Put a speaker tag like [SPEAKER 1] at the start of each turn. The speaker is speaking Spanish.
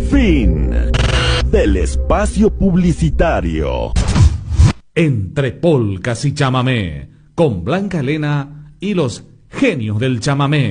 [SPEAKER 1] Fin del espacio publicitario.
[SPEAKER 2] Entre polcas y chamamé, con Blanca Elena y los genios del chamamé.